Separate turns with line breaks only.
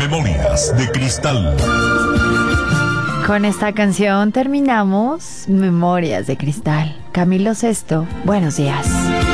Memorias de Cristal.
Con esta canción terminamos Memorias de Cristal. Camilo Sesto, buenos días.